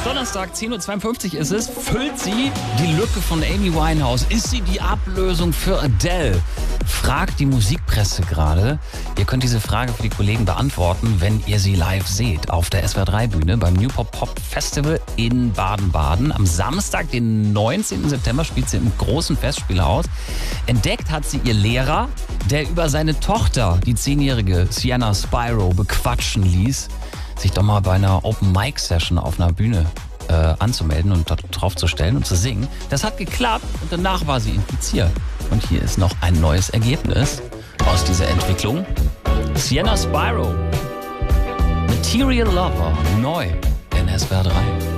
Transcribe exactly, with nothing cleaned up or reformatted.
Donnerstag, zehn Uhr zweiundfünfzig ist es, füllt sie die Lücke von Amy Winehouse? Ist sie die Ablösung für Adele? Fragt die Musikpresse gerade. Ihr könnt diese Frage für die Kollegen beantworten, wenn ihr sie live seht. Auf der S W R drei Bühne beim New Pop Pop Festival in Baden-Baden. Am Samstag, den neunzehnten September, spielt sie im großen Festspielhaus. Entdeckt hat sie ihr Lehrer, der über seine Tochter, die zehnjährige Sienna Spyro, bequatschen ließ, sich doch mal bei einer Open-Mic-Session auf einer Bühne äh, anzumelden und da drauf zu stellen und zu singen. Das hat geklappt und danach war sie infiziert. Und hier ist noch ein neues Ergebnis aus dieser Entwicklung. Sienna Spyro, Material Lover, neu in S W R drei.